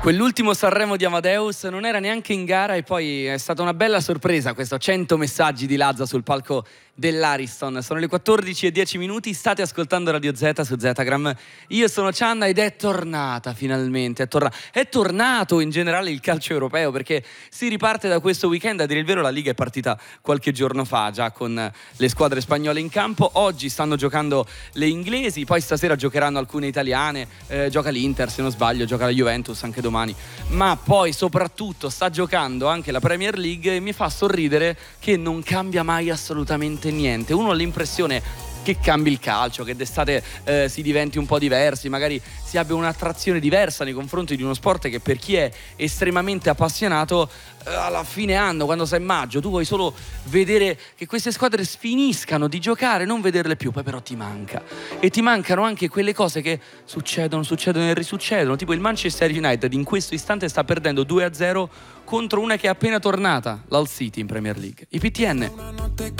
Quell'ultimo Sanremo di Amadeus non era neanche in gara e poi è stata una bella sorpresa questo 100 messaggi di Lazza sul palco dell'Ariston. Sono le 14:10, state ascoltando Radio Z su Zetagram. Io sono Cianna ed è tornata finalmente, è tornato in generale il calcio europeo, perché si riparte da questo weekend. A dire il vero la Liga è partita qualche giorno fa già con le squadre spagnole in campo. Oggi stanno giocando le inglesi, poi stasera giocheranno alcune italiane, gioca l'Inter se non sbaglio, gioca la Juventus anche domani, ma poi soprattutto sta giocando anche la Premier League e mi fa sorridere che non cambia mai assolutamente niente. Uno ha l'impressione che cambi il calcio, che d'estate si diventi un po' diversi, magari si abbia un'attrazione diversa nei confronti di uno sport che per chi è estremamente appassionato alla fine anno, quando sei maggio, tu vuoi solo vedere che queste squadre finiscano di giocare, non vederle più. Poi però ti manca, e ti mancano anche quelle cose che succedono e risuccedono, tipo il Manchester United in questo istante sta perdendo 2-0 contro una che è appena tornata, l'Hull City in Premier League. I PTN.